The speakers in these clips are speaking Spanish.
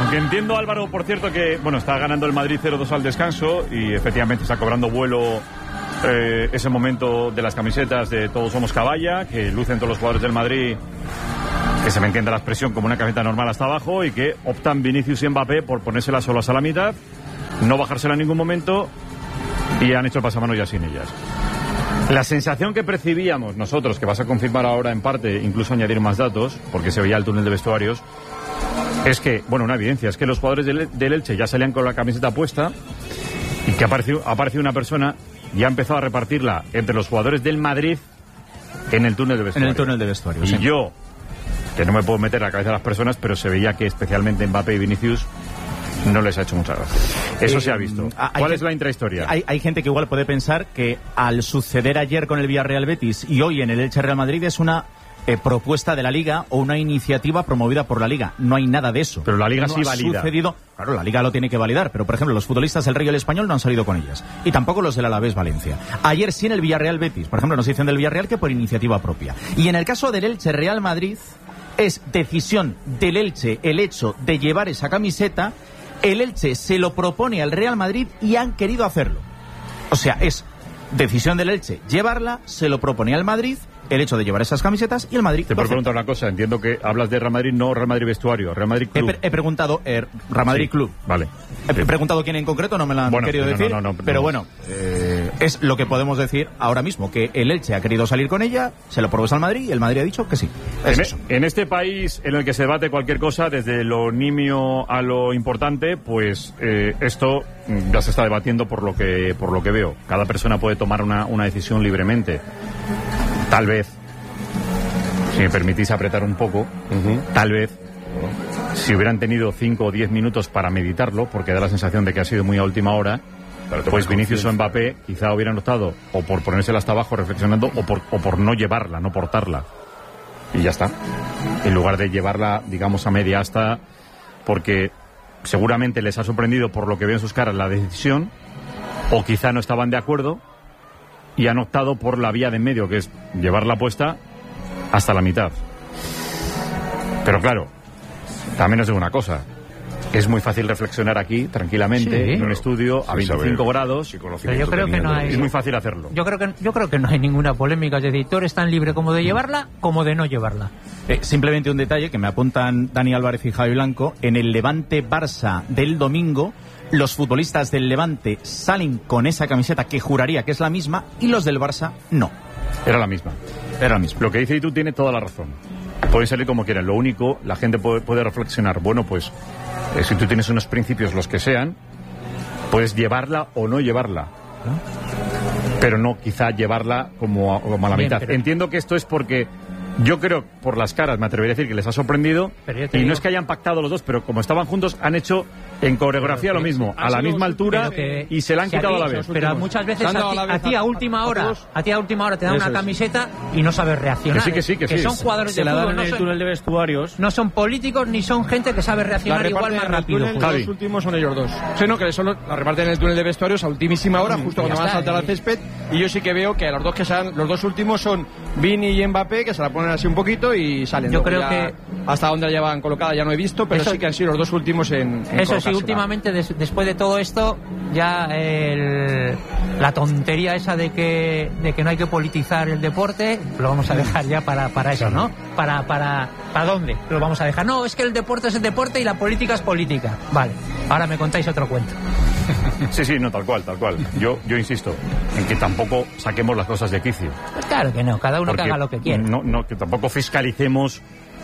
Aunque entiendo, Álvaro, por cierto, que bueno, está ganando el Madrid 0-2 al descanso y efectivamente está cobrando vuelo ese momento de las camisetas de Todos Somos Caballa, que lucen todos los jugadores del Madrid, que se me entienda la expresión, como una camiseta normal hasta abajo, y que optan Vinicius y Mbappé por ponérselas solas a la mitad, no bajársela en ningún momento, y han hecho el pasamano ya sin ellas. La sensación que percibíamos nosotros, que vas a confirmar ahora en parte, incluso añadir más datos, porque se veía el túnel de vestuarios, es que, bueno, una evidencia, es que los jugadores del Elche ya salían con la camiseta puesta y que ha aparecido una persona y ha empezado a repartirla entre los jugadores del Madrid en el túnel de vestuarios. En el túnel de vestuarios. Y yo, que no me puedo meter a la cabeza de las personas, pero se veía que especialmente Mbappé y Vinicius no les ha hecho mucha gracia. Eso se ha visto. ¿Cuál es la intrahistoria? Hay gente que igual puede pensar que al suceder ayer con el Villarreal Betis y hoy en el Elche Real Madrid es una propuesta de la Liga o una iniciativa promovida por la Liga. No hay nada de eso. Pero la Liga no sí valida. Claro, la Liga lo tiene que validar, pero por ejemplo los futbolistas del Rayo y el Español no han salido con ellas. Y tampoco los del Alavés Valencia. Ayer sí en el Villarreal Betis, por ejemplo, nos dicen del Villarreal que por iniciativa propia. Y en el caso del Elche Real Madrid es decisión del Elche el hecho de llevar esa camiseta. El Elche se lo propone al Real Madrid y han querido hacerlo. O sea, es decisión del Elche llevarla, se lo propone al Madrid, el hecho de llevar esas camisetas, y el Madrid... Te puedo preguntar una cosa, entiendo que hablas de Real Madrid, no Real Madrid vestuario, Real Madrid Club. He preguntado Real Madrid Club. Vale. He preguntado quién en concreto, no me lo han querido decir, pero bueno, es lo que podemos decir ahora mismo, que el Elche ha querido salir con ella, se lo propone al Madrid y el Madrid ha dicho que sí. En este país en el que se debate cualquier cosa, desde lo nimio a lo importante, pues esto ya se está debatiendo por lo que veo. Cada persona puede tomar una decisión libremente. Tal vez, si me permitís apretar un poco, tal vez, si hubieran tenido 5 o 10 minutos para meditarlo, porque da la sensación de que ha sido muy a última hora, pues Vinicius o Mbappé quizá hubieran optado o por ponérsela hasta abajo reflexionando o por no llevarla, no portarla. Y ya está. En lugar de llevarla, digamos, a media asta, porque seguramente les ha sorprendido por lo que veo en sus caras la decisión, o quizá no estaban de acuerdo y han optado por la vía de en medio, que es llevarla puesta hasta la mitad. Pero claro, también os digo una cosa, es muy fácil reflexionar aquí tranquilamente, en un estudio a 25 grados. Pero yo creo que no hay... Es muy fácil hacerlo. Yo creo que no hay ninguna polémica. Es decir, tú eres tan libre como de llevarla como de no llevarla. Simplemente un detalle que me apuntan Dani Álvarez y Javi Blanco. En el Levante-Barça del domingo, los futbolistas del Levante salen con esa camiseta que juraría que es la misma y los del Barça no. Era la misma. Lo que dice tú tiene toda la razón. Pueden salir como quieran. Lo único, la gente puede reflexionar. Bueno, pues si tú tienes unos principios, los que sean, puedes llevarla o no llevarla. Pero no quizá llevarla como a la mitad. Entiendo que esto es porque... Yo creo, por las caras, me atrevería a decir que les ha sorprendido. Y no es que hayan pactado los dos, pero como estaban juntos, han hecho en coreografía lo mismo, a la misma altura, y se la han quitado a la vez. Pero muchas veces a ti a última hora te dan una camiseta y no sabes reaccionar. Que sí. Son jugadores de fútbol, en el túnel de vestuarios. No son políticos ni son gente que sabe reaccionar igual más rápido. Los últimos son ellos dos. Sí, no, que solo la reparten en el túnel de vestuarios a ultimísima hora, justo cuando van a saltar al césped. Y yo sí que veo que los dos los dos últimos son Vini y Mbappé, que se la ponen así un poquito y salen. Yo creo que hasta donde la llevan colocada ya no he visto, pero sí que han sido los dos últimos en eso sí, últimamente después de todo esto ya la tontería esa de que no hay que politizar el deporte lo vamos a dejar ya para eso, ¿no? ¿Para dónde lo vamos a dejar? No, es que el deporte es el deporte y la política es política. Vale, ahora me contáis otro cuento. Sí, no, tal cual. Yo insisto en que tampoco saquemos las cosas de quicio. Pues claro que no, cada uno que haga lo que quiera. No, que tampoco fiscalicemos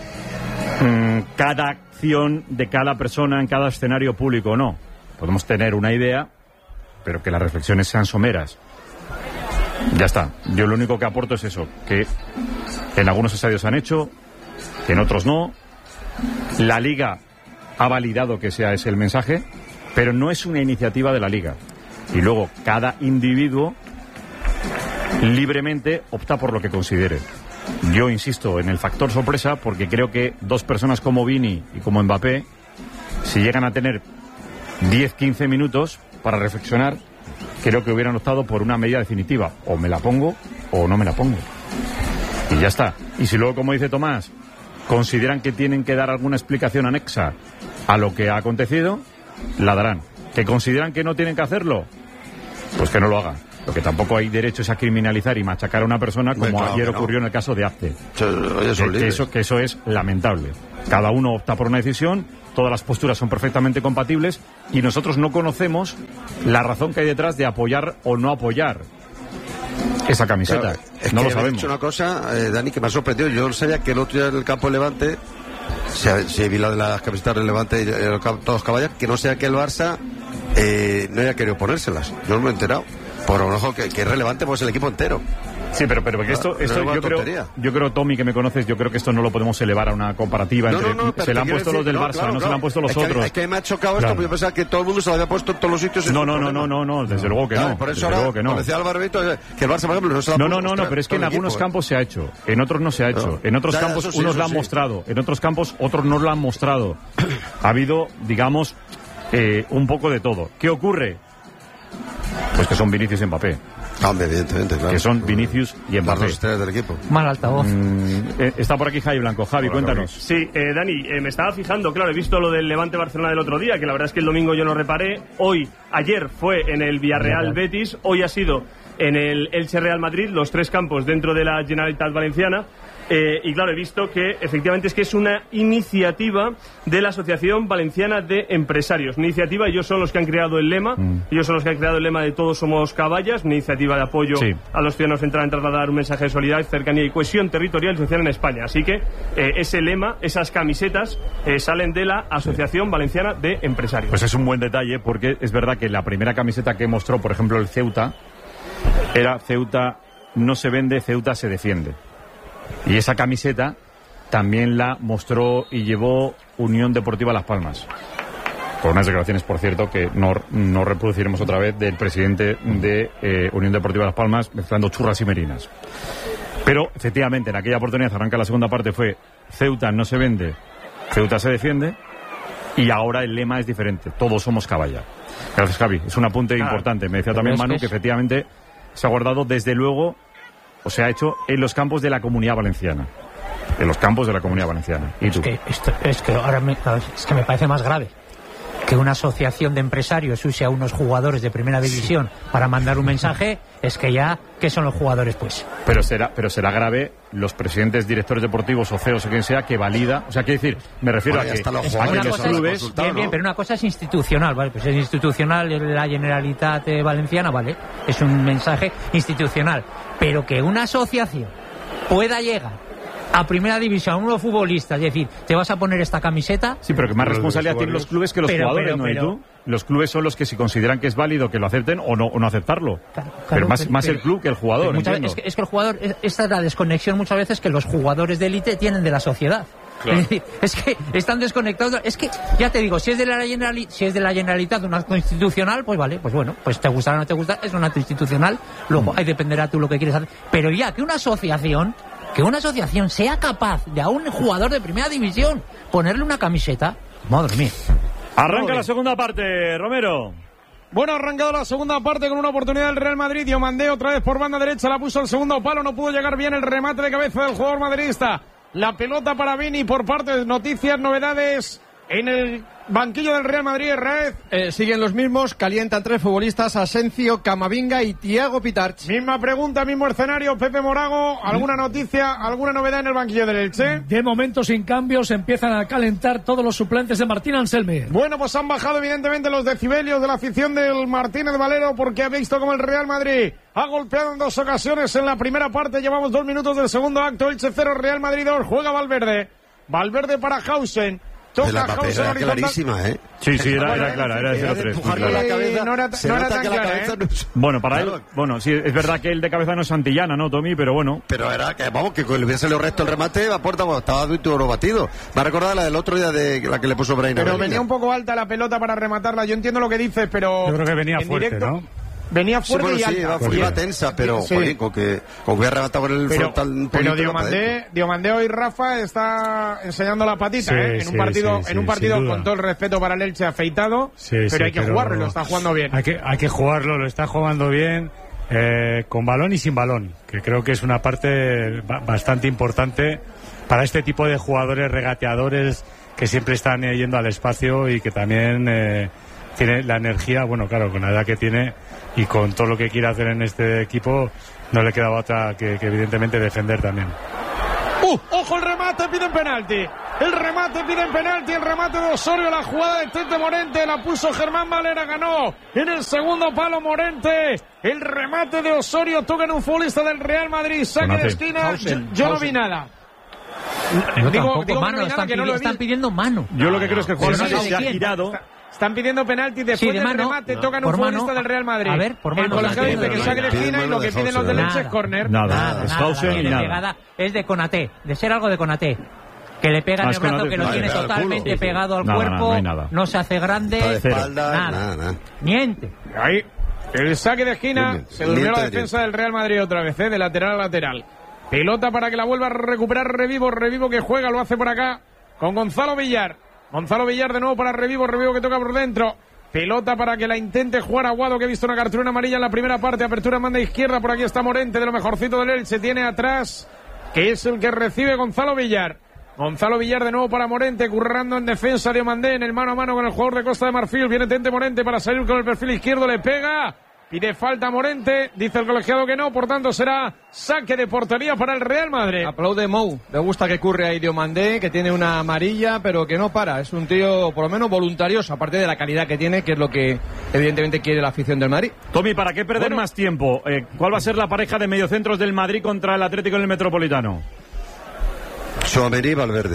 cada acción de cada persona en cada escenario público, no. Podemos tener una idea, pero que las reflexiones sean someras. Ya está. Yo lo único que aporto es eso, que en algunos estadios han hecho, que en otros no. La Liga ha validado que sea ese el mensaje, pero no es una iniciativa de la Liga. Y luego cada individuo libremente opta por lo que considere. Yo insisto en el factor sorpresa porque creo que dos personas como Vini y como Mbappé, si llegan a tener 10-15 minutos para reflexionar, creo que hubieran optado por una medida definitiva. O me la pongo o no me la pongo. Y ya está. Y si luego, como dice Tomás, consideran que tienen que dar alguna explicación anexa a lo que ha acontecido, la darán. ¿Que consideran que no tienen que hacerlo? Pues que no lo hagan. Lo que tampoco hay derecho es a criminalizar y machacar a una persona, como claro, ayer ocurrió en el caso de Apte. Que eso es lamentable. Cada uno opta por una decisión, todas las posturas son perfectamente compatibles y nosotros no conocemos la razón que hay detrás de apoyar o no apoyar esa camiseta. Claro, es no que lo sabemos. He dicho una cosa, Dani, que me ha sorprendido. Yo no sabía que el otro día en el campo de Levante, si vi la de las camisetas de Levante, todos caballos, que no sea que el Barça no haya querido ponérselas. Yo no me he enterado. Por lo mejor que es relevante, pues el equipo entero. Sí, pero que esto yo creo, Tommy, que me conoces, yo creo que esto no lo podemos elevar a una comparativa entre se le han puesto los del Barça, no se le han puesto los otros. Es que me ha chocado esto, porque yo pensaba que todo el mundo se lo había puesto en todos los sitios. No, desde luego que no. Por eso ahora, como decía Álvaro Vito, que el Barça, por ejemplo, no se la ha puesto. No, pero es que en algunos campos se ha hecho, en otros no se ha hecho. En otros campos unos lo han mostrado, en otros campos otros no lo han mostrado. Ha habido, digamos, un poco de todo. ¿Qué ocurre? Pues que son Vinicius y Mbappé. Evidentemente, claro. Que son Vinicius y Mbappé. Las dos estrellas del equipo. Mal altavoz. Está por aquí Javi Blanco. Javi, cuéntanos. Sí, Dani, me estaba fijando, claro, he visto lo del Levante Barcelona del otro día, que la verdad es que el domingo yo no reparé. Ayer fue en el Villarreal Betis, hoy ha sido en el Elche Real Madrid, los tres campos dentro de la Generalitat Valenciana. Y claro, he visto que efectivamente es una iniciativa de la Asociación Valenciana de Empresarios. Una iniciativa, ellos son los que han creado el lema, de Todos somos caballas, una iniciativa de apoyo a los ciudadanos centrada en trasladar un mensaje de solidaridad, cercanía y cohesión territorial y social en España. Así que ese lema, esas camisetas, salen de la Asociación Valenciana de Empresarios. Pues es un buen detalle, porque es verdad que la primera camiseta que mostró, por ejemplo, el Ceuta, era Ceuta no se vende, Ceuta se defiende. Y esa camiseta también la mostró y llevó Unión Deportiva Las Palmas. Con unas declaraciones, por cierto, que no reproduciremos otra vez, del presidente de Unión Deportiva Las Palmas, mezclando churras y merinas. Pero, efectivamente, en aquella oportunidad, arranca la segunda parte, fue Ceuta no se vende, Ceuta se defiende. Y ahora el lema es diferente, todos somos caballa. Gracias, Javi. Es un apunte importante. Me decía también Manu que efectivamente se ha guardado desde luego, o se ha hecho en los campos de la Comunidad Valenciana. En los campos de la Comunidad Valenciana. ¿Y tú? Es que ahora me parece más grave que una asociación de empresarios use a unos jugadores de primera división para mandar un mensaje. Es que ya, ¿qué son los jugadores, pues? Pero será grave los presidentes, directores deportivos o CEOs o quien sea que valida. O sea, quiero decir, me refiero a que los clubes... Bien, pero una cosa es institucional, ¿vale? Pues es institucional la Generalitat Valenciana, ¿vale? Es un mensaje institucional. Pero que una asociación pueda llegar a primera división, a unos futbolistas, es decir, te vas a poner esta camiseta... Sí, pero que más responsabilidad tienen los clubes que los jugadores, ¿no? ¿Y tú? Los clubes son los que, si consideran que es válido, que lo acepten o no aceptarlo. Pero más el club que el jugador. Es que el jugador, esta es la desconexión muchas veces que los jugadores de élite tienen de la sociedad. Claro. Es que están desconectados. Es que, ya te digo, si es de la Generalitat de un acto institucional, pues vale, pues bueno, pues te gustará o no te gusta, es un acto institucional, luego ahí dependerá tú lo que quieres hacer. Pero ya que una asociación sea capaz de a un jugador de primera división ponerle una camiseta, madre mía. Arranca la segunda parte, Romero. Bueno, ha arrancado la segunda parte con una oportunidad del Real Madrid. Diomandé otra vez por banda derecha, la puso al segundo palo, no pudo llegar bien el remate de cabeza del jugador madridista. La pelota para Vini por parte de Noticias, novedades en el banquillo del Real Madrid. Raez. Siguen los mismos, calientan tres futbolistas: Asencio, Camavinga y Thiago Pitarch. Misma pregunta, mismo escenario. Pepe Morago, ¿alguna noticia, alguna novedad en el banquillo del Elche? De momento sin cambios, empiezan a calentar todos los suplentes de Martín Anselmi. Bueno, pues han bajado evidentemente los decibelios de la afición del Martínez Valero, porque ha visto como el Real Madrid ha golpeado en dos ocasiones en la primera parte. Llevamos 2 minutos del segundo acto. Elche 0, Real Madrid 2. Juega Valverde para Hausen. La papera era clarísima, ¿eh? Sí, era clara, era de 0-3. No era tan clara, ¿eh? Bueno, para él, sí, es verdad que el de cabeza no es Santillana, ¿no, Tommy? Pero bueno. Pero era que, que le hubiese salido recto el remate, a puerta, estaba duro batido. Me ha recordado la del otro día de la que le puso Braina. Pero venía un poco alta la pelota para rematarla. Yo entiendo lo que dices, pero... Yo creo que venía fuerte, directo, ¿no? Venía fuerte y alta. Iba tensa, pero joder, con que hubiera rematado con el frontal. Pero Diomandé hoy, Rafa, está enseñando la patita, en un partido con todo el respeto para el Elche, afeitado, pero hay que jugarlo, lo está jugando bien. Hay que jugarlo, lo está jugando bien, con balón y sin balón, que creo que es una parte bastante importante para este tipo de jugadores regateadores que siempre están yendo al espacio y que también tiene la energía, bueno, claro, con la edad que tiene y con todo lo que quiere hacer en este equipo, no le quedaba otra que evidentemente defender también. Ojo el remate, piden penalti. El remate de Osorio, la jugada de Tete Morente, la puso Germán Valera, ganó en el segundo palo Morente. El remate de Osorio, toca en un futbolista del Real Madrid, saque de esquina. Yo no vi nada. Digo mano, están pidiendo mano. Yo lo que creo es que el jugador ¿de se ha quién? girado. Están pidiendo penalti después del remate, tocan un futbolista del Real Madrid. A ver, por mano. El colegiado dice que saque de esquina y lo que piden los del Elche es córner. Nada. La pegada es de Konaté, de ser algo de Konaté. Que le pega en el brazo, que lo tiene totalmente pegado al cuerpo, no se hace grande, nada. Niente. Ahí, el saque de esquina, se durmió la defensa del Real Madrid otra vez, de lateral a lateral. Pelota para que la vuelva a recuperar Revivo que juega, lo hace por acá con Gonzalo Villar. Gonzalo Villar de nuevo para Revivo que toca por dentro. Pelota para que la intente jugar Aguado, que ha visto una cartulina amarilla en la primera parte. Apertura en banda izquierda, por aquí está Morente, de lo mejorcito del Elche. Tiene atrás, que es el que recibe Gonzalo Villar. Gonzalo Villar de nuevo para Morente, currando en defensa de Diomandé, en el mano a mano con el jugador de Costa de Marfil. Viene Tente Morente para salir con el perfil izquierdo, le pega. Pide falta Morente, dice el colegiado que no, por tanto será saque de portería para el Real Madrid. Aplaude Mou, le gusta que curre ahí Diomandé, que tiene una amarilla, pero que no para. Es un tío, por lo menos, voluntarioso, aparte de la calidad que tiene, que es lo que evidentemente quiere la afición del Madrid. Tommy, ¿para qué perder más tiempo? ¿Cuál va a ser la pareja de mediocentros del Madrid contra el Atlético en el Metropolitano? Tchouaméni y Valverde.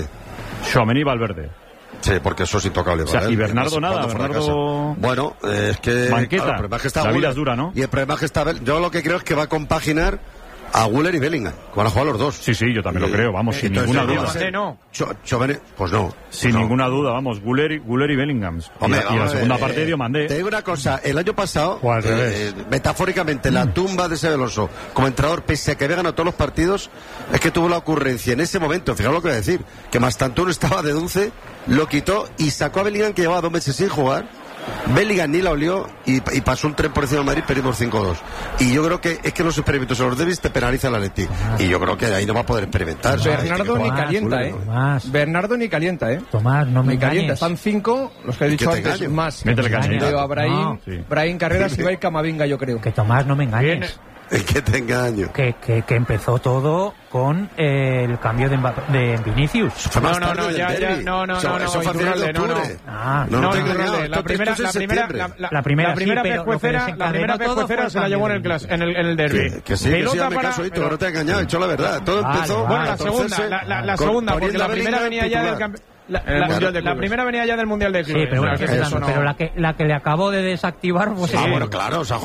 Sí, porque eso es intocable. O sea, y Bernardo nada, Bernardo... Bueno, es que... Banqueta, claro, el problema es que está la vida Güler, es dura, ¿no? Y el problema es que está... Yo lo que creo es que va a compaginar a Güler y Bellingham, que van a jugar los dos. Sí, yo también lo creo, vamos, sin ninguna duda. Pues no. Sin ninguna duda, vamos, Güler y Bellingham. Hombre, y la segunda parte de Diomandé. Te digo una cosa, el año pasado, O al revés. metafóricamente, la tumba de ese Veloso, como entrenador, pese a que había ganado todos los partidos, es que tuvo la ocurrencia en ese momento, fijaos lo que voy a decir, que Mastantuono estaba de dulce, lo quitó y sacó a Bellingham, que llevaba 2 meses sin jugar. Bellingham ni la olió y pasó un tren por encima de Madrid, perdimos 5-2. Y yo creo que es que los experimentos en los derbis te penaliza la Atleti. Y yo creo que ahí no va a poder experimentar. Bernardo ni calienta, Bernardo ni calienta, Tomás, no me ni calienta. engañes. Están 5, los que he dicho antes, engaño. más. Métele caña. Veo a Brahim Carreras, Ibai Camavinga, yo creo. Que Tomás, no me engañes. El que te engaño. Que empezó todo con el cambio de Vinicius. Eso fue más tarde del derbi. Eso fue a finales de octubre. La primera pescuecera se la llevó en el derbi. Que sí, hazme caso, Hito, no te he engañado, he dicho la verdad. Todo empezó... Bueno, la segunda, porque la primera venía ya del campeonato. La primera venía ya del Mundial de Clubes. Sí, pero la que le acabó de desactivar... Pues bueno, claro, o sea,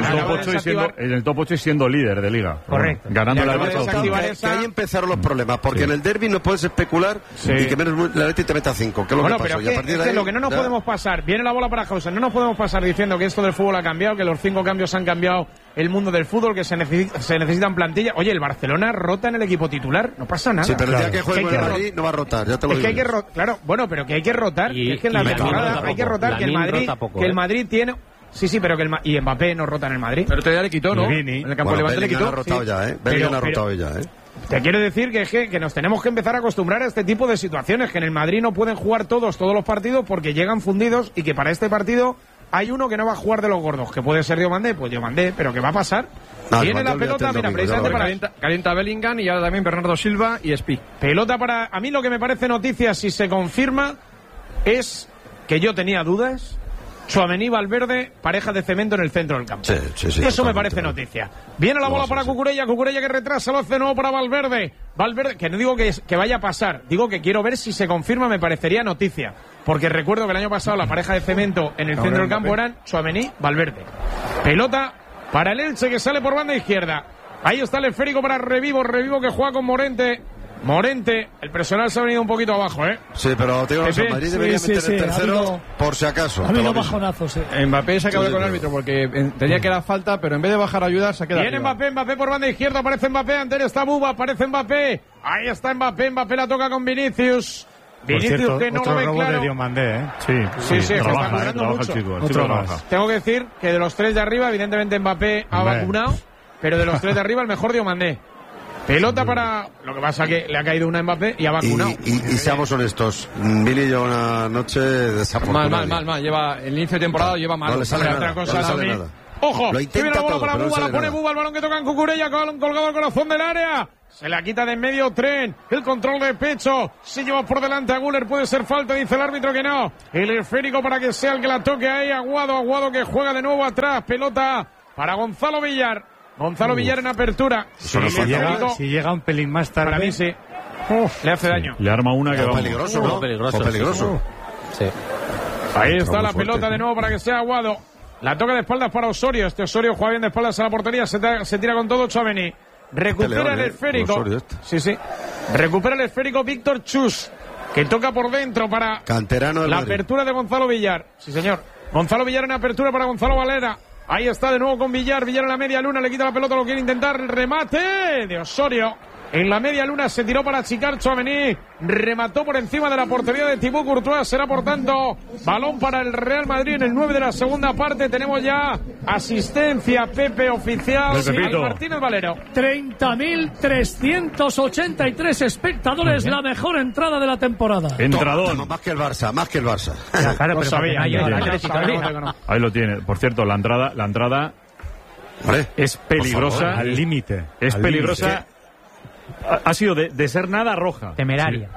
en el top 8 y siendo líder de Liga. Correcto. Ganando la Liga. Que ahí empezaron los problemas, porque en el derbi no puedes especular y que menos la Atleti te meta 5. Que es lo que pasó. Pero es que lo que no nos podemos pasar, viene la bola para Hausen, no nos podemos pasar diciendo que esto del fútbol ha cambiado, que los 5 cambios han cambiado el mundo del fútbol, que se necesitan plantillas. Oye, el Barcelona rota en el equipo titular, no pasa nada. Sí, pero el día que juegue el Madrid no va a rotar, ya te lo digo. Claro, bueno, pero que hay que rotar, es que en la temporada hay que rotar, que el Madrid tiene... Sí, pero que y Mbappé no rota en el Madrid. Pero todavía le quitó, ¿no? En el campo de Levante le quitó. Ha rotado ya, Bellingham ha rotado ya, Te quiero decir que nos tenemos que empezar a acostumbrar a este tipo de situaciones, que en el Madrid no pueden jugar todos los partidos porque llegan fundidos y que para este partido hay uno que no va a jugar de los gordos, que puede ser Diomandé, pues Diomandé, pero ¿qué va a pasar? Viene la pelota, mira, precisamente para... Calienta Bellingham y ahora también Bernardo Silva y Espi. Pelota para... A mí lo que me parece noticia, si se confirma, es que yo tenía dudas. Tchouaméni, Valverde, pareja de cemento en el centro del campo. Sí, eso me parece noticia. Viene la bola para Cucurella que retrasa, lo hace de nuevo para Valverde, que no digo que vaya a pasar, digo que quiero ver si se confirma, me parecería noticia. Porque recuerdo que el año pasado la pareja de cemento en el centro del campo eran Tchouaméni, Valverde. Pelota para el Elche, que sale por banda izquierda. Ahí está el esférico para Revivo que juega con Morente, el personal se ha venido un poquito abajo, Sí, pero te digo, Madrid debería meter el tercero por si acaso. Ha habido bajonazos, Mbappé se acabó con el árbitro porque tenía que dar falta, pero en vez de bajar a ayudar se queda. Viene Mbappé por banda izquierda, aparece Mbappé, antes está Buba, aparece Mbappé. Ahí está Mbappé la toca con Vinicius. Vinicius, que no lo ve claro. De Diomandé, Sí, trabaja mucho. Tengo que decir que de los 3 de arriba, evidentemente Mbappé ha vacunado, pero de los 3 de arriba el mejor Diomandé. Pelota para... Lo que pasa que le ha caído una Mbappé y ha vacunado. Y seamos honestos, Vini lleva una noche desafortunada. Mal. Lleva el inicio de temporada, lleva mal. No le sale nada, otra cosa no le sale también. nada. Ojo, lo que viene intenta la bola todo, para pero no Buba, la sale pone nada. Buba, el balón que toca en Cucurella, colgado al corazón del área. Se la quita de en medio Tren, el control de pecho, se lleva por delante a Güler, puede ser falta, dice el árbitro que no. El esférico para que sea el que la toque ahí, Aguado que juega de nuevo atrás, pelota para Gonzalo Villar. Gonzalo Villar en apertura. Si llega un pelín más tarde. Para mí sí. Le hace daño. Le arma una que va Peligroso, ¿no? Peligroso. Sí. Ahí está la fuerte. pelota de nuevo para que sea Aguado. La toca de espaldas para Osorio. Este Osorio juega bien de espaldas a la portería. Se tira con todo Tchouaméni. Recupera el esférico. Osorio Sí. Recupera el esférico Víctor Chus, que toca por dentro para Canterano del la Madrid. apertura de Gonzalo Villar. Sí, señor. Gonzalo Villar en apertura para Gonzalo Valera. Ahí está de nuevo con Villar. Villar en la media luna. Le quita la pelota. Lo quiere intentar. El remate de Osorio. En la media luna se tiró para achicar Tchouaméni. Remató por encima de la portería de Thibaut Courtois. Será por tanto balón para el Real Madrid en el 9 de la segunda parte. Tenemos ya asistencia Pepe oficial. Pepito. Martínez Valero. 30.383 espectadores, la mejor entrada de la temporada. Entradón. Más que el Barça. Claro, No pero sabía. porque no hay ya, Atlético sabía, Liga. no. Ahí lo tiene. Por cierto, la entrada Hombre, es peligrosa. Al límite. Es al peligrosa. límite. Ha sido de ser nada roja. Temeraria.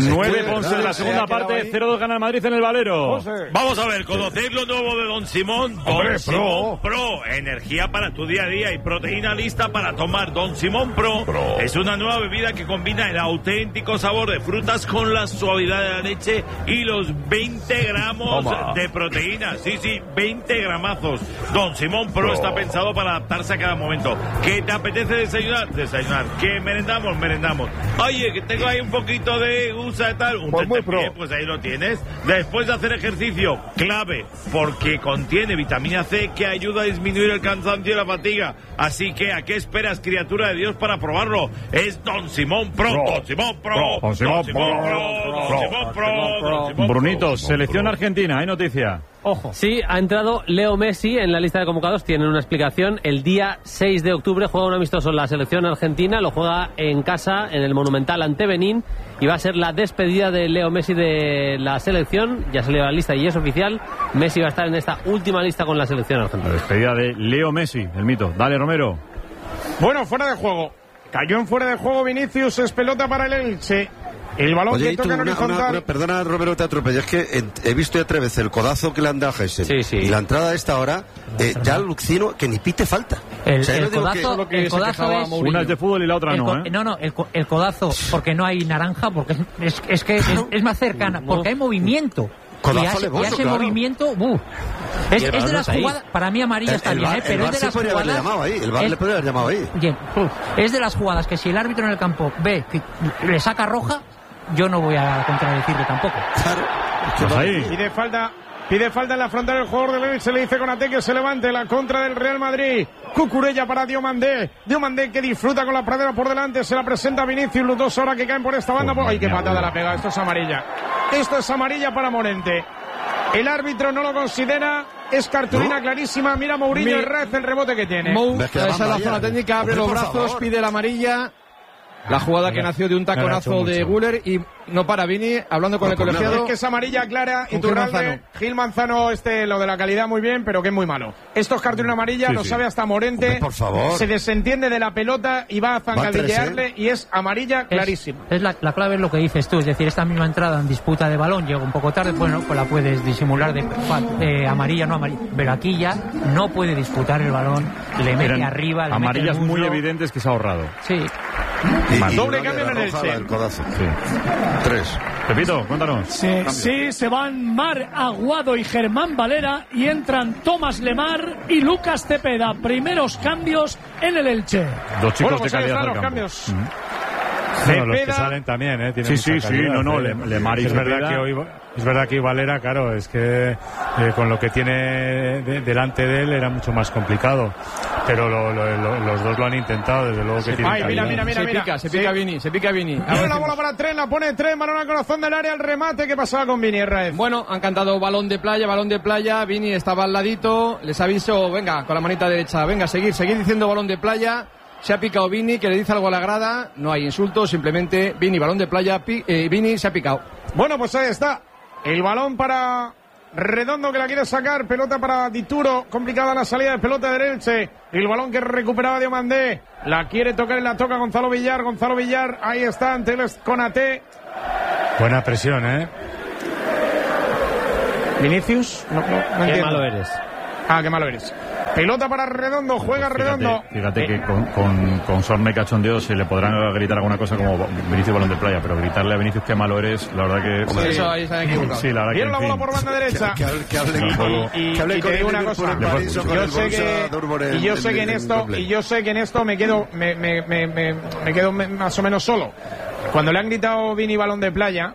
9 Ponce de la segunda Se ha quedado parte, ahí. 0-2 gana el Madrid en el Valero. Vamos a ver, conocéis lo nuevo de Don Simón. Don Simón Pro. Energía para tu día a día y proteína lista para tomar. Don Simón Pro es una nueva bebida que combina el auténtico sabor de frutas con la suavidad de la leche y los 20 gramos de proteína. Sí, 20 gramazos. Don Simón Pro está pensado para adaptarse a cada momento. ¿Qué te apetece desayunar? Desayunar. ¿Qué merendamos? Merendamos. Oye, que tengo ahí un poquito de gusa de tal. Un tentempié, pues ahí lo tienes. Después de hacer ejercicio, clave, porque contiene vitamina C que ayuda a disminuir el cansancio y la fatiga. Así que, ¿a qué esperas, criatura de Dios, para probarlo? Es Don Simón Pro. Don Simón Pro. Don Simón Don Simón Pro. Don Simón Pro. Don Simón Pro. Brunito, selección argentina, hay noticia. Ojo. Sí, ha entrado Leo Messi en la lista de convocados. Tienen una explicación. El día 6 de octubre juega un amistoso en la selección argentina. Lo juega en casa, en el Monumental ante Benín. Y va a ser la despedida de Leo Messi de la selección. Ya salió la lista y es oficial. Messi va a estar en esta última lista con la selección La argentina. despedida de Leo Messi, el mito. Dale, Romero. Bueno, fuera de juego. Cayó en fuera de juego Vinicius, es pelota para el Elche. El balón Oye, que y tú, toca en horizontal. perdona, Romero, te atropello. Es que he visto ya 3 veces el codazo que le han dado a Gessen. Sí. Y la entrada a esta hora, ya alucino que ni pite falta. El O sea, yo no digo codazo, lo que el se codazo quejaba es... Mourinho. Una es de fútbol y la otra no, ¿eh? No, el codazo, porque no hay naranja, porque es que es más cercana, porque hay movimiento. Codazo y hace alevoso, ese claro. movimiento, es de las jugadas, para mí amarilla está bien, pero es de las podría haberle jugadas... llamado ahí. El VAR le podría haber llamado ahí. Bien, es de las jugadas que si el árbitro en el campo ve que le saca roja, yo no voy a contradecirle tampoco. Claro. Pues ahí. Pide falta en la frontal el jugador del Elche, le dice Konaté que se levante la contra del Real Madrid. Cucurella para Diomandé. Diomandé que disfruta con la pradera por delante, se la presenta Vinicius, los dos ahora que caen por esta banda. ¡Ay, qué patada la pega! Esto es amarilla. Esto es amarilla para Morente. El árbitro no lo considera, es cartulina clarísima. Mira Mourinho el rebote que tiene. Mou, Es que la esa es la banda zona ya. técnica, abre Hombre, los por brazos, favor. pide la amarilla. La jugada que nació de un taconazo mucho. de Güler y no para Vini, hablando con No, el por nada. colegiado. Es que es amarilla clara y Con Gil Turralde, Manzano. Gil Manzano, lo de la calidad muy bien, pero que es muy malo. Esto es cartulina amarilla, Sí, lo sí. sabe hasta Morente. Hombre, por favor. Se desentiende de la pelota y va a zancadillearle y es amarilla clarísima. Es la clave es lo que dices tú, es decir, esta misma entrada en disputa de balón llega un poco tarde, bueno, pues la puedes disimular de amarilla, no amarilla, pero aquí ya no puede disputar el balón, le mete Eran arriba, le amarillas mete el muy muslo. evidentes que se ha ahorrado. Sí, Y Doble no le cambio da en el roja Elche. el codazo. Sí. 3. Pepito, cuéntanos. Sí, se van Mar Aguado y Germán Valera y entran Tomás Lemar y Lucas Cepeda. Primeros cambios en el Elche. Dos chicos Bueno, pues de ahí calidad están al los campo. cambios. Bueno, los que Cepeda. salen también, ¿eh? Sí, Tienen sí, mucha sí, calidad, no, ¿eh? Lemar y es verdad Cepeda. que hoy, es verdad que Valera, claro, es que con lo que tiene delante de él era mucho más complicado. Pero los dos lo han intentado, desde luego que tienen Ay, mira, calidad. mira. Se pica Vini, se pica Vini. A Viene ver la si- bola para Tren, la pone Tren, balón al corazón del área, el remate. ¿Qué pasaba con Vini Herrera? Bueno, han cantado balón de playa, Vini estaba al ladito, les aviso, venga, con la manita derecha, venga, seguir diciendo balón de playa, se ha picado Vini, que le dice algo a la grada, no hay insultos, simplemente Vini, balón de playa, Vini se ha picado. Bueno, pues ahí está. El balón para Redondo, que la quiere sacar, pelota para Dituro, complicada la salida de pelota del Elche. El balón que recuperaba Diomandé, la quiere tocar y la toca Gonzalo Villar, ahí está ante el Konaté. Buena presión, Vinicius, no qué entiendo. malo eres. Qué malo eres. Pelota para Redondo, juega Redondo. Fíjate que con Sorne Cachondeo se le podrán gritar alguna cosa como Vinicius balón de playa, pero gritarle a Vinicius qué malo eres, la verdad que... Sí, eso ahí se han equivocado. Sí, la verdad Viene que, la bola por banda derecha. Que hable Y te digo una cosa, yo sé que en esto me quedo más o menos solo. Cuando le han gritado Vini balón de playa,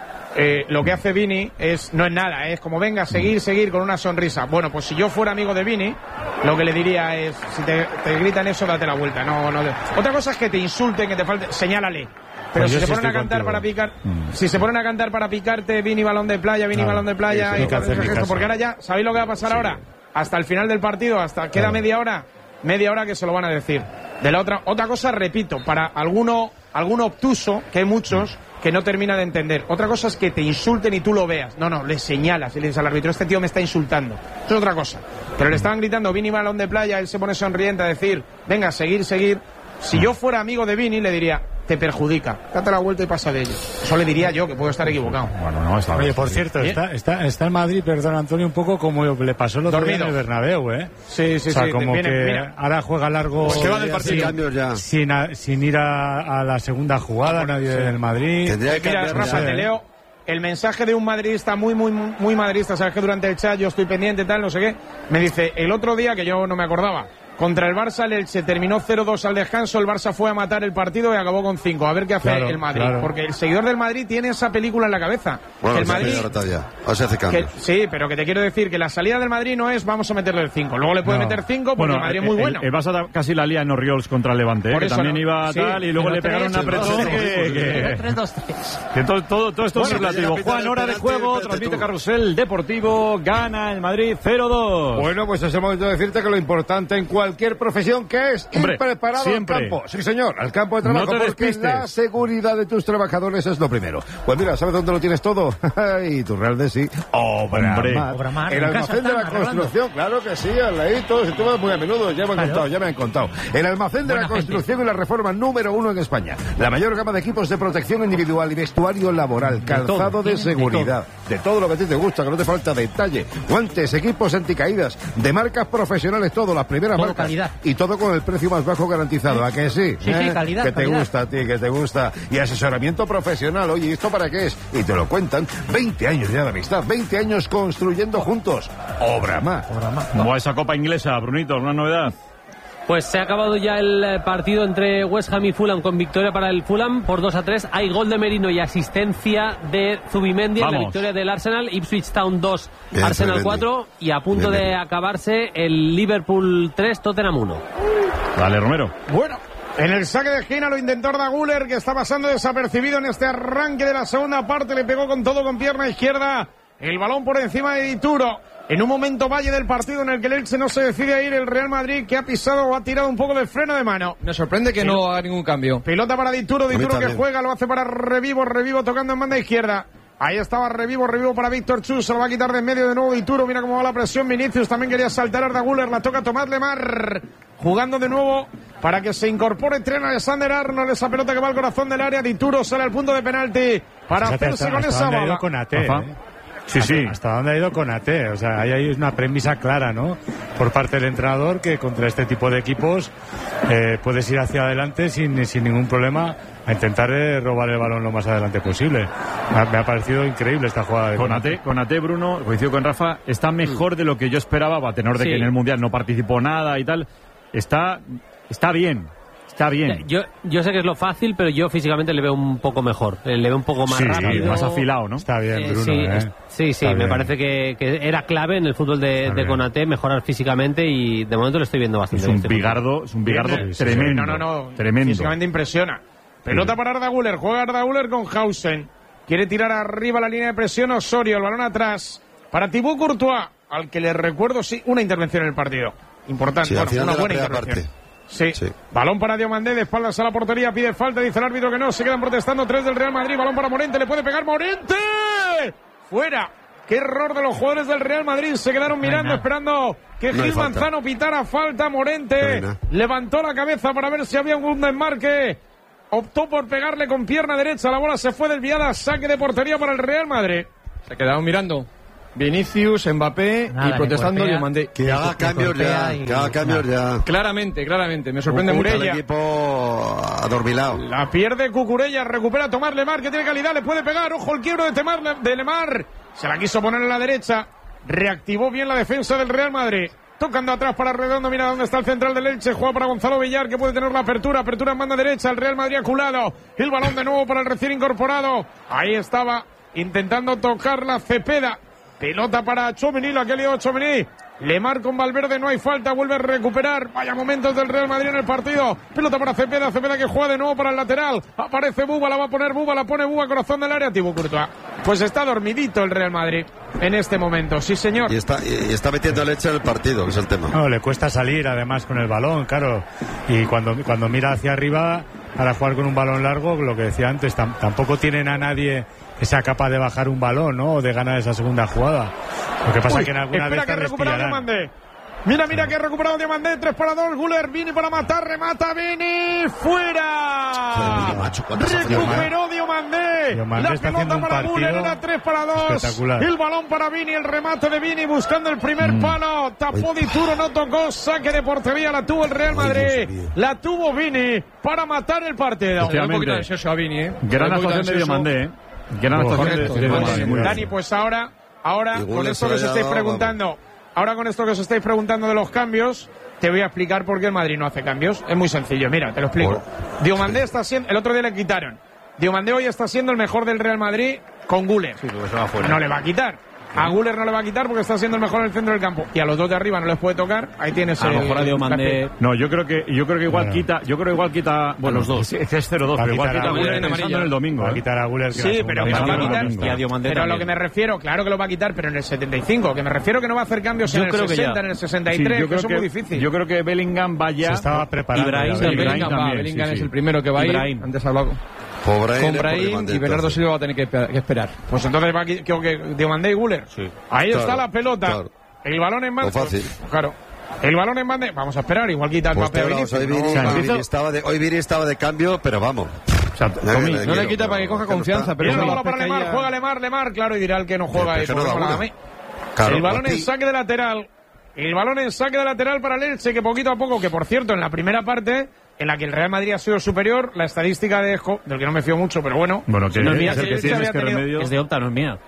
lo que hace Vini no es nada, es como venga, seguir con una sonrisa. Bueno, pues si yo fuera amigo de Vini, lo que le diría es, si te gritan eso, date la vuelta. No. Otra cosa es que te insulten, que te falte, señálale. Pero pues si se ponen a cantar para picar, si se ponen a cantar para picarte, Vini balón de playa, balón de playa, y porque ahora ya, ¿sabéis lo que va a pasar ahora? Hasta el final del partido, queda media hora que se lo van a decir. De la otra cosa, repito, para alguno obtuso, que hay muchos, que no termina de entender. Otra cosa es que te insulten y tú lo veas. No, le señalas y le dices al árbitro, este tío me está insultando. Eso es otra cosa. Pero le estaban gritando Vini balón de playa, él se pone sonriente a decir, venga, seguir. Si yo fuera amigo de Vini, le diría, te perjudica, date la vuelta y pasa de ello. Eso le diría yo, que puedo estar equivocado. Bueno, no, está bien. Oye, por cierto, está en Madrid, perdón, Antonio, un poco como le pasó el otro día en el Bernabéu, Sí. O sea, como que ahora juega largo, pues va del partido ya. Sin ir a la segunda jugada, nadie del Madrid. Mira, Rafa, te leo el mensaje de un madridista muy madridista, sabes que durante el chat yo estoy pendiente, tal, no sé qué, me dice, el otro día, que yo no me acordaba, contra el Barça, el Elche terminó 0-2 al descanso, el Barça fue a matar el partido y acabó con 5. A ver qué hace el Madrid. Claro. Porque el seguidor del Madrid tiene esa película en la cabeza. Bueno, el Madrid, se hace cambio. Sí, pero que te quiero decir que la salida del Madrid no es vamos a meterle el 5. Luego le puede meter 5 porque el Madrid es muy bueno. El Barça casi la lía en Oriols contra el Levante, que también iba tal, y luego le pegaron una apretón que 3-2-3. Todo esto es relativo. Juan, hora de juego, transmite Carrusel Deportivo, gana el Madrid 0-2. Bueno, pues es el momento de decirte que lo importante en cualquier profesión que es ir preparado siempre al campo. Sí, señor, al campo de trabajo, no te porque despistes. La seguridad de tus trabajadores es lo primero. Pues mira, ¿sabes dónde lo tienes todo? Y tu Real de sí. Obramar. El almacén de la construcción, claro que sí, al ladito. Si tú vas muy a menudo, ya me han contado. El almacén de la construcción y la reforma número 1 en España. La mayor gama de equipos de protección individual y vestuario laboral, calzado de seguridad, de todo lo que a ti te gusta, que no te falta detalle. Guantes, equipos anticaídas, de marcas profesionales, todo, las primeras marcas. Calidad. Y todo con el precio más bajo garantizado, ¿a que sí? Sí, calidad. Que te gusta a ti, que te gusta. Y asesoramiento profesional, oye, ¿y esto para qué es? Y te lo cuentan. 20 años ya de amistad, 20 años construyendo juntos. Obramar. ¿Cómo va esa Copa Inglesa, Brunito? ¿Alguna novedad? Pues se ha acabado ya el partido entre West Ham y Fulham con victoria para el Fulham por 2-3. Hay gol de Merino y asistencia de Zubimendi en la victoria del Arsenal. Ipswich Town 2, bien, Arsenal 4. Y a punto de acabarse el Liverpool 3, Tottenham 1. Dale, Romero. Bueno, en el saque de esquina lo intentó Arda Güler, que está pasando desapercibido en este arranque de la segunda parte. Le pegó con todo con pierna izquierda. El balón por encima de Dituro. En un momento valle del partido en el que el Elche no se decide a ir, el Real Madrid, que ha pisado o ha tirado un poco de freno de mano. Me sorprende que no haga ningún cambio. Pelota para Dituro que juega, lo hace para Revivo tocando en banda izquierda. Ahí estaba Revivo para Víctor Chus, se lo va a quitar de en medio de nuevo Dituro, mira cómo va la presión, Vinicius también quería saltar Arda Güler, la toca Tomás Lemar, jugando de nuevo para que se incorpore Trent Alexander-Arnold, esa pelota que va al corazón del área, Dituro sale al punto de penalti para hacerse con esa bola. Sí. ¿Hasta dónde ha ido Konaté? O sea, ahí hay una premisa clara, ¿no? Por parte del entrenador, que contra este tipo de equipos puedes ir hacia adelante sin ningún problema a intentar robar el balón lo más adelante posible. Me ha parecido increíble esta jugada de Konaté, Bruno, coincido con Rafa, está mejor de lo que yo esperaba, a tenor de que en el Mundial no participó nada y tal. Está bien. Está bien. Yo sé que es lo fácil, pero yo físicamente le veo un poco mejor. Le veo un poco más rápido. Más afilado, ¿no? Está bien, Bruno. Sí, me parece que era clave en el fútbol de Konaté mejorar físicamente y de momento lo estoy viendo bastante. Es un bigardo tremendo. No. Tremendo. Físicamente impresiona. Pelota para Arda Güler. Juega Arda Güler con Hausen. Quiere tirar arriba la línea de presión Osorio. El balón atrás. Para Thibaut Courtois, al que le recuerdo, una intervención en el partido. Importante. Sí, una buena intervención. Sí. Balón para Diomandé, de espaldas a la portería, pide falta, dice el árbitro que no, se quedan protestando 3 del Real Madrid, balón para Morente, le puede pegar Morente. Fuera. Qué error de los jugadores del Real Madrid, se quedaron mirando, esperando que Gil Manzano pitara falta. Morente levantó la cabeza para ver si había un desmarque, optó por pegarle con pierna derecha, la bola se fue desviada, saque de portería para el Real Madrid. Se quedaron mirando Vinicius, Mbappé y protestando Diomandé. Que haga cambios ya. Claramente. Me sorprende mucho. El equipo adormilado. La pierde Cucurella, recupera Tomás Lemar, que tiene calidad, le puede pegar. Ojo el quiebro de Lemar. Se la quiso poner en la derecha. Reactivó bien la defensa del Real Madrid. Tocando atrás para Redondo, mira dónde está el central del Elche, juega para Gonzalo Villar, que puede tener la apertura en banda derecha, el Real Madrid aculado. El balón de nuevo para el recién incorporado. Ahí estaba intentando tocar la Cepeda. Pelota para Tchouaméni, la que ha liado Tchouaméni. Lemar con Valverde, no hay falta, vuelve a recuperar. Vaya momentos del Real Madrid en el partido. Pelota para Cepeda que juega de nuevo para el lateral. Aparece Buba, la va a poner Buba, la pone Buba, corazón del área, Thibaut Courtois. Pues está dormidito el Real Madrid en este momento, sí señor. Y está metiendo leche en el partido, que es el tema. No, le cuesta salir además con el balón, claro. Y cuando mira hacia arriba para jugar con un balón largo, lo que decía antes, tampoco tienen a nadie que sea capaz de bajar un balón, ¿no? O de ganar esa segunda jugada. Lo que pasa es que en alguna vez que ha recuperado Diomandé. Mira que ha recuperado Diomandé, 3-2, Güler, Vini para matar, remata Vini, fuera. Recuperó Diomandé. La pelota para Güler, era 3-2. El balón para Vini, el remate de Vini buscando el primer palo. Tapó Dituro, no tocó, saque de portería, la tuvo el Real Madrid. La tuvo Vini para matar el partido. Un poquito de exceso a Vini, Gran actuación de Diomandé, Gran actuación de Diomandé. Dani, pues ahora con esto que os estáis preguntando. Ahora con esto que os estáis preguntando de los cambios, te voy a explicar por qué el Madrid no hace cambios. Es muy sencillo, mira, te lo explico. Diomandé está siendo, el otro día le quitaron. Diomandé hoy está siendo el mejor del Real Madrid con Güler. Sí, no le va a quitar. A Güler no le va a quitar porque está siendo el mejor en el centro del campo. Y a los dos de arriba no les puede tocar. Ahí tienes a lo mejor a Diomandé. No, yo creo que igual quita. Bueno, los dos. Es 0-2, pero igual quita a Güler pensando en el domingo. Va a quitar a Güler. Sí, pero va a quitar. Y a Diomandé pero también. a lo que me refiero, claro que lo va a quitar, pero en el 75. Que me refiero que no va a hacer cambios en el 60, en el 63. Que eso es muy difícil. Yo creo que Bellingham va ya. Se estaba preparando. Bellingham es el primero que va a ir. Antes hablado. Con Brahim y Bernardo Silva va a tener que esperar. Pues entonces va que Diomandé y Güler. Sí. Ahí está la pelota. Claro. El balón en banda. Claro. El balón en banda. Vamos a esperar. Igual quita el Mbappé. Hoy Vini estaba de cambio, pero vamos. No le quita para que coja confianza. Pero la bola para Lemar. Juega Lemar. Claro, y dirá el que no juega. El balón en saque de lateral. El balón en saque de lateral para el Elche, que poquito a poco, que por cierto, en la primera parte, en la que el Real Madrid ha sido superior, la estadística de Esco, del que no me fío mucho, pero bueno. Bueno, que no es mía, es de Opta, no es mía.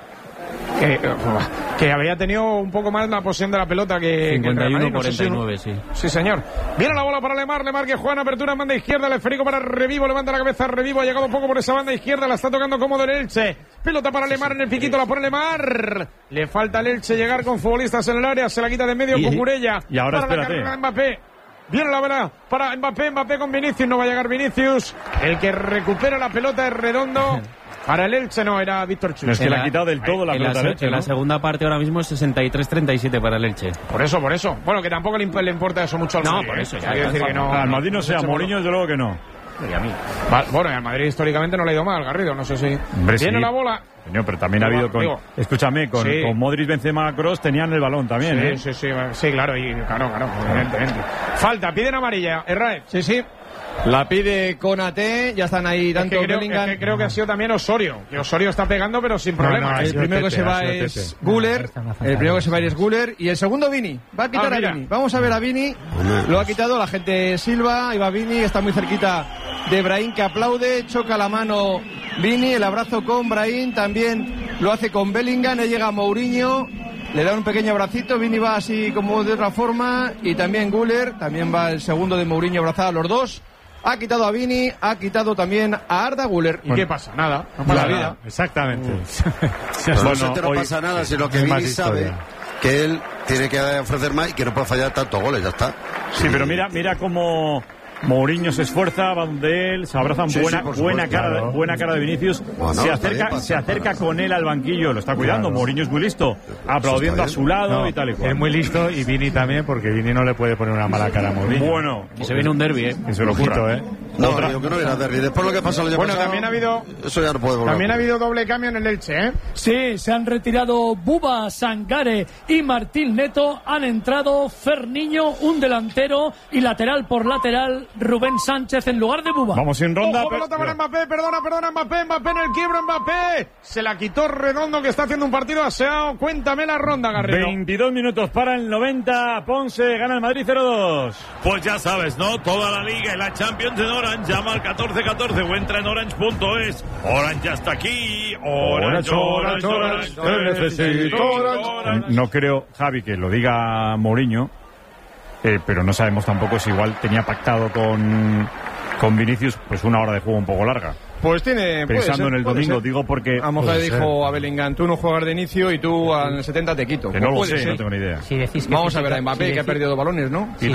Que había tenido un poco más la posesión de la pelota que 51-49, sí. Sí, señor. Viene la bola para Lemar que juega en apertura en banda izquierda, el esférico para Revivo, levanta la cabeza Revivo, ha llegado un poco por esa banda izquierda, la está tocando cómodo el Elche. Pelota para Lemar en el piquito, la pone Lemar. Le falta al Elche llegar con futbolistas en el área, se la quita de medio con Cucurella. Y ahora para espérate. La carrera de Mbappé. Viene la bola para Mbappé con Vinicius, no va a llegar Vinicius. El que recupera la pelota es Redondo. Para el Elche no, era Víctor Chus. Es que le ha quitado del todo la pelota al Elche, en la segunda parte ahora mismo es 63-37 para el Elche. Por eso. Bueno, que tampoco le importa eso mucho al Madrid. No, por eso. Quiero decir que no. Al Madrid no sea Mourinho, desde luego que no. Y a mí. Bueno, y al Madrid históricamente no le ha ido mal, Garrido, no sé si. Viene la bola. Señor, pero también ha habido con. Escúchame, con Modric, Benzema, Kroos tenían el balón también, Sí, claro, evidentemente. Falta, piden amarilla, Herrera. Sí. La pide Konaté, ya están ahí tanto Bellingham. Creo que ha sido también Osorio. Que Osorio está pegando, pero sin problema. El primero que se va es Güler. Y el segundo Vini. Va a quitar a Vini. Vamos a ver a Vini. Lo ha quitado la gente Silva. Y va Vini, está muy cerquita de Brahim, que aplaude. Choca la mano Vini. El abrazo con Brahim. También lo hace con Bellingham. Le llega Mourinho. Le da un pequeño abracito, Vini va así como de otra forma. Y también Güler. También va el segundo de Mourinho abrazado a los dos. Ha quitado a Vini, ha quitado también a Arda Güler. ¿Y qué pasa? Nada, no pasa nada. Exactamente. No pasa nada, sino que Vini sabe que él tiene que ofrecer más y que no puede fallar tantos goles, ya está. Sí, pero mira cómo Mourinho se esfuerza, va donde él, se abrazan, buena cara de Vinicius, se acerca con él al banquillo, lo está cuidando, Mourinho es muy listo, aplaudiendo a su lado y tal y cual. Es muy listo, y Vini también, porque Vini no le puede poner una mala cara a Mourinho. Bueno, y se viene un derbi, que se lo ocurra. No, digo que no era derbi. Después lo que pasó el año pasado, también ha habido, eso ya no puede volver. También ha habido doble cambio en el Elche, ¿eh? Sí, se han retirado Buba, Sangare y Martín Neto. Han entrado Ferniño, un delantero, y lateral por lateral Rubén Sánchez en lugar de Buba. Vamos sin ronda. Ojo, pelota para Mbappé, perdona, Mbappé en el quiebro, Mbappé. Se la quitó Redondo, que está haciendo un partido aseado. Cuéntame la ronda, Garrido. 22 minutos para el 90. Ponce gana el Madrid 0-2. Pues ya sabes, ¿no? Toda la Liga y la Champions en Orange. Llama al 1414 o entra en orange.es. Orange ya está aquí. Orange. Necesito Orange. No creo, Javi, que lo diga Mourinho, pero no sabemos tampoco si igual tenía pactado con Vinicius pues una hora de juego un poco larga. Pues tiene... Pensando en el domingo, digo porque... A lo mejor le dijo a Bellingham, tú no juegas de inicio y tú al 70 te quito. Que no lo sé, no tengo ni idea. Si decís que vamos a ver a Mbappé, que ha perdido 2 balones, ¿no? Si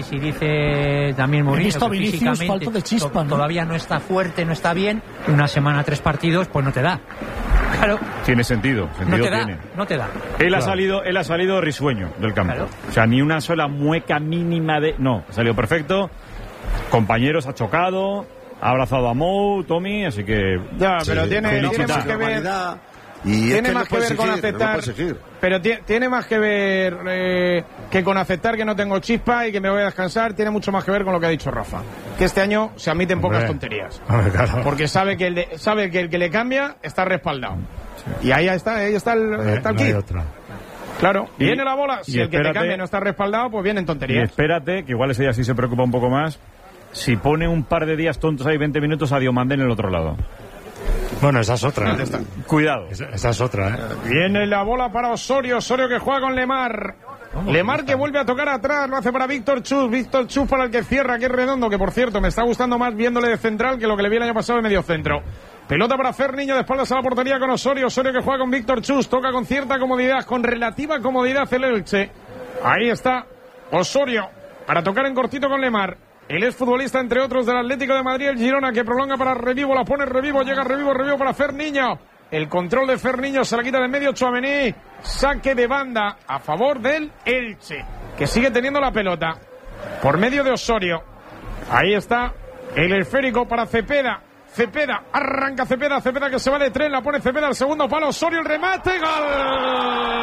dice también Mourinho que físicamente de chispa, ¿no? Todavía no está fuerte, no está bien, una semana 3 partidos, pues no te da. Claro. Tiene sentido no te da, tiene. No te da. Él ha salido risueño del campo. Claro. O sea, ni una sola mueca mínima de... No, ha salido perfecto. Compañeros, ha chocado... Ha abrazado a Mou, Tommy, así que... Ya, pero tiene más que ver... Tiene más que ver con aceptar... Pero tiene más que ver que con aceptar que no tengo chispa y que me voy a descansar. Tiene mucho más que ver con lo que ha dicho Rafa. Que este año se admiten pocas tonterías. Claro. Porque sabe que el que le cambia está respaldado. Sí. Y ahí está el kit. Claro, viene la bola. Si el que te cambia no está respaldado, pues vienen tonterías. Y espérate, que igual ese día sí se preocupa un poco más... Si pone un par de días tontos ahí, 20 minutos a Diomandé en el otro lado. Bueno, esa es otra. Cuidado. Esa es otra, ¿eh? Viene la bola para Osorio que juega con Lemar. Lemar que vuelve a tocar atrás, lo hace para Víctor Chus para el que cierra, que es Redondo, que por cierto me está gustando más viéndole de central que lo que le vi el año pasado de medio centro. Pelota para Ferniño, de espaldas a la portería con Osorio que juega con Víctor Chus, toca con cierta comodidad, con relativa comodidad el Elche. Ahí está Osorio, para tocar en cortito con Lemar. El exfutbolista, entre otros, del Atlético de Madrid, el Girona, que prolonga para Revivo, la pone Revivo, llega Revivo para Ferniño. El control de Ferniño se la quita de medio Tchouaméni. Saque de banda a favor del Elche, que sigue teniendo la pelota por medio de Osorio. Ahí está el esférico para Cepeda. Arranca Cepeda que se va de tren, la pone Cepeda al segundo palo, Osorio el remate, ¡gol!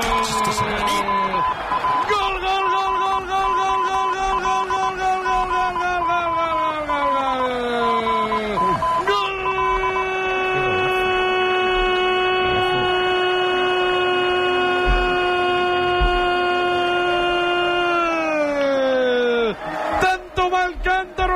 Tanto va el cántaro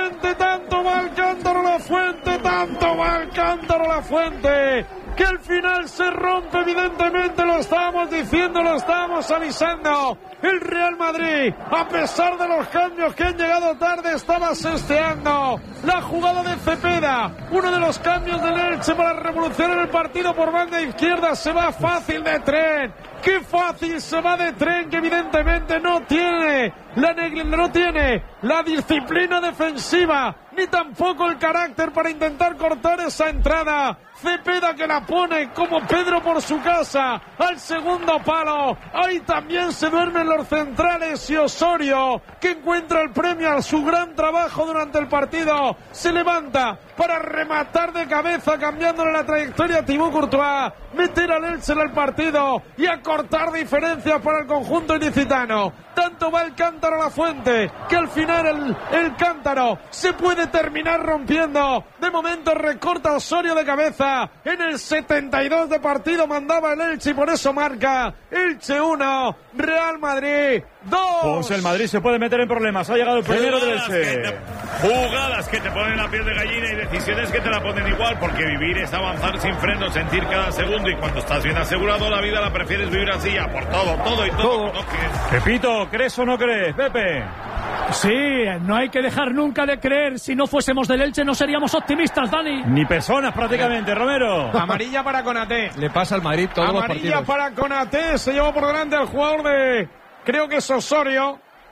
la fuente, que al final se rompe, evidentemente, lo estábamos diciendo, lo estábamos avisando. El Real Madrid, a pesar de los cambios que han llegado tarde, estaba sesteando la jugada de Cepeda. Uno de los cambios del Elche para revolucionar el partido por banda izquierda. Se va fácil de tren. ¡Qué fácil se va de tren! Que evidentemente no tiene la disciplina defensiva, ni tampoco el carácter para intentar cortar esa entrada. Cepeda, que la pone como Pedro por su casa al segundo palo. Ahí también se duermen los centrales, y Osorio, que encuentra el premio a su gran trabajo durante el partido, se levanta para rematar de cabeza, cambiándole la trayectoria a Thibaut Courtois, meter al Elche en el partido y acortar diferencias para el conjunto ilicitano. Tanto va el cántaro a la fuente, que al final el cántaro se puede terminar rompiendo. De momento recorta Osorio de cabeza. En el 72 de partido mandaba el Elche, y por eso marca Elche 1, Real Madrid 2. Pues el Madrid se puede meter en problemas. Ha llegado el primero del Elche. Jugadas que te ponen la piel de gallina y decisiones que te la ponen igual, porque vivir es avanzar sin freno, sentir cada segundo, y cuando estás bien asegurado la vida la prefieres vivir así, a por todo y todo. Pepito, ¿crees o no crees, Pepe? Sí, no hay que dejar nunca de creer. Si no fuésemos del Elche no seríamos optimistas, Dani. Ni personas prácticamente, Romero. Amarilla para Konaté. Le pasa al Madrid todos los partidos. Amarilla para Konaté, se llevó por delante al jugador creo que es Osorio,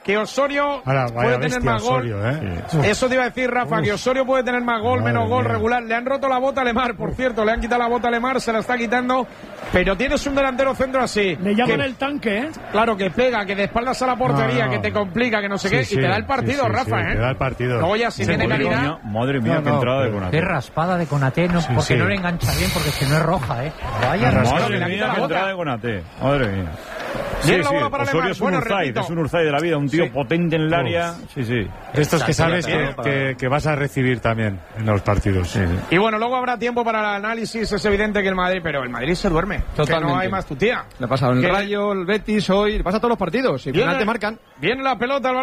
que Osorio Ahora, puede tener más Osorio, gol. Eso te iba a decir, Rafa, que Osorio puede tener más gol, menos gol, regular. Le han roto la bota a Lemar, por cierto, le han quitado la bota a Lemar, se la está quitando. Pero tienes un delantero centro así. Le llaman el tanque, ¿eh? Claro, que pega, que de espaldas a la portería, que te complica, que no sé qué, y te da el partido, Rafa, ¿eh? Te da el partido. Luego ya, si tiene calidad. Madre mía, qué entrada de Konaté. Qué raspada de Konaté, no, porque no le engancha bien, porque es que no es roja, ¿eh? Vaya raspada. Madre mía, qué entrada de Konaté. Madre mía. Bien la bola para Osorio es un Urzaiz, es un Urzaiz de la vida, un tío potente en el área. Sí. De estos que sabes que vas a recibir también en los partidos. Y bueno, luego habrá tiempo para el análisis. Es evidente que el Madrid, pero el Madrid se duerme. Totalmente. Que no hay más tu tía. Le ha pasado el Rayo, el Betis hoy, le pasa a todos los partidos. Y al final te marcan. Viene la pelota.